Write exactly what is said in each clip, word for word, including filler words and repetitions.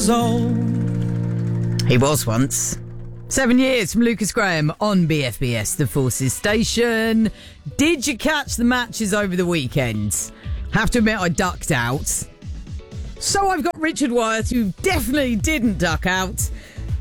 years old. He was once. Seven years from Lucas Graham on B F B S, the Forces Station. Did you catch the matches over the weekend? Have to admit, I ducked out. So I've got Richard Wyeth, who definitely didn't duck out,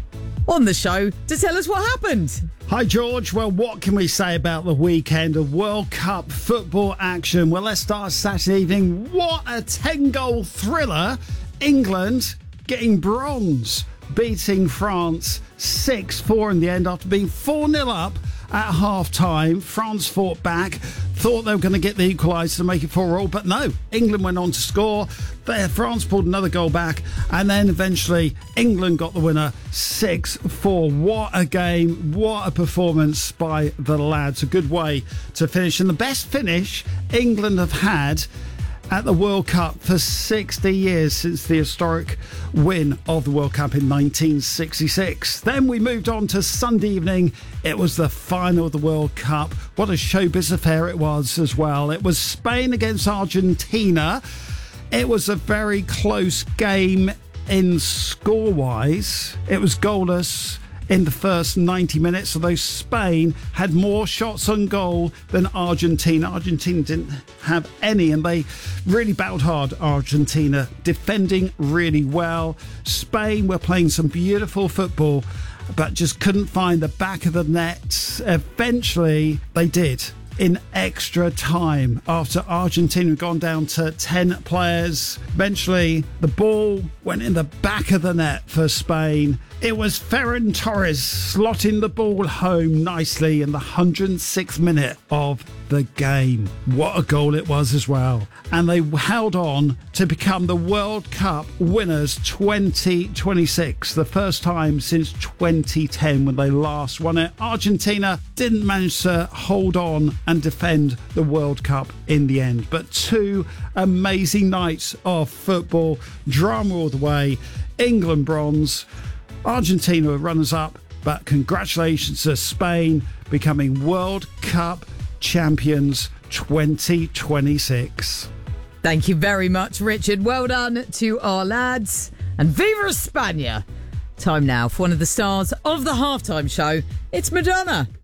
on the show to tell us what happened. Hi, George. Well, what can we say about the weekend of World Cup football action? Well, let's start Saturday evening. What a ten-goal thriller. England getting bronze, beating France six four in the end after being four nil up at half-time. France fought back, thought they were going to get the equaliser to make it four all, but no, England went on to score. There, France pulled another goal back, and then eventually England got the winner six four. What a game, what a performance by the lads. A good way to finish, and the best finish England have had at the World Cup for sixty years, since the historic win of the World Cup in nineteen sixty-six. Then we moved on to Sunday evening. It was the final of the World Cup. What a showbiz affair it was as well. It was Spain against Argentina. It was a very close game in score-wise. It was goalless in the first ninety minutes, although Spain had more shots on goal than Argentina. Argentina didn't have any, and they really battled hard, Argentina, defending really well. Spain were playing some beautiful football, but just couldn't find the back of the net. Eventually, they did. In extra time, after Argentina had gone down to ten players. Eventually, the ball went in the back of the net for Spain. It was Ferran Torres slotting the ball home nicely in the one hundred sixth minute of the game. What a goal it was as well. And they held on to become the World Cup winners twenty twenty-six, the first time since twenty ten when they last won it. Argentina didn't manage to hold on and defend the World Cup in the end. But two amazing nights of football, drama all the way. England bronze, Argentina were runners-up, but congratulations to Spain becoming World Cup champions twenty twenty-six. Thank you very much, Richard. Well done to our lads. And Viva España! Time now for one of the stars of the halftime show. It's Madonna.